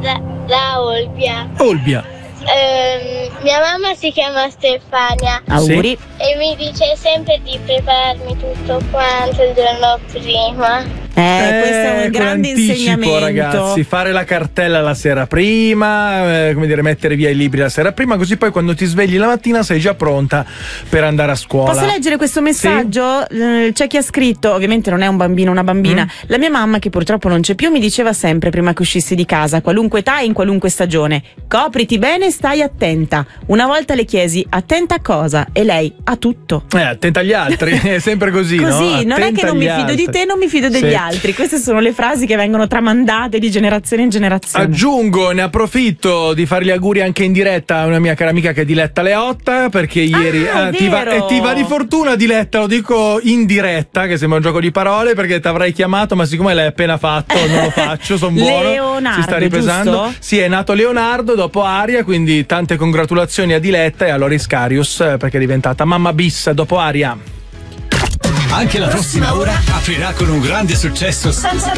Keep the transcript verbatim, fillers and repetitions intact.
da, da Olbia. Olbia. Ehm, mia mamma si chiama Stefania. Auguri. Sì. E mi dice sempre di prepararmi tutto quanto il giorno prima. Eh, questo è un con grande anticipo, insegnamento. ragazzi, fare la cartella la sera prima, eh, come dire, mettere via i libri la sera prima, così poi quando ti svegli la mattina sei già pronta per andare a scuola. Posso leggere questo messaggio? Sì. Eh, c'è chi ha scritto, ovviamente non è un bambino, una bambina. Mm. La mia mamma, che purtroppo non c'è più, mi diceva sempre prima che uscissi di casa, qualunque età e in qualunque stagione: copriti bene e stai attenta. Una volta le chiesi: attenta a cosa? E lei: a tutto. Eh, attenta agli altri, è sempre così, così, no? non è che non mi fido altri. di te, non mi fido degli sì. altri. Queste sono le frasi che vengono tramandate di generazione in generazione. Aggiungo, ne approfitto di fare gli auguri anche in diretta a una mia cara amica che è Diletta Leotta, perché ieri ah, eh, ti, va, eh, ti va di fortuna, Diletta, lo dico in diretta, che sembra un gioco di parole, perché ti avrei chiamato, ma siccome l'hai appena fatto non lo faccio, sono buono. Leonardo, si sta ripesando. Giusto? Sì, è nato Leonardo dopo Aria, quindi tante congratulazioni a Diletta e a Loris Carius, perché è diventata mamma bis dopo Aria. Anche la prossima ora aprirà con un grande successo senza